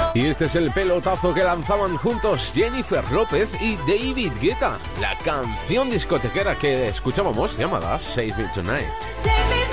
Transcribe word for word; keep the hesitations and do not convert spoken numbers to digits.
Y este es el pelotazo que lanzaban juntos Jennifer López y David Guetta. La canción discotequera que escuchábamos llamada Save Me Tonight.